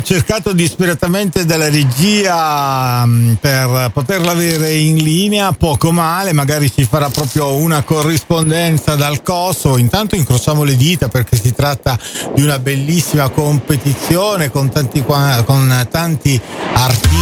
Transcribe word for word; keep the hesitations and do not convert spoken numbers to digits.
cercato disperatamente dalla regia mh, per poterla avere in linea, poco male, magari si farà proprio una corrispondenza dal Kosovo. Intanto incrociamo le dita perché si tratta di una bellissima competizione con tanti, qua- con tanti artisti